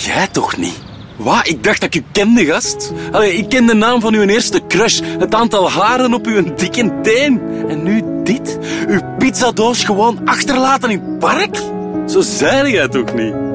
Jij toch niet? Wat? Ik dacht dat ik u kende, gast. Allee, ik ken de naam van uw eerste crush. Het aantal haren op uw dikke teen. En nu dit? Uw pizzadoos gewoon achterlaten in het park? Zo zei jij toch niet?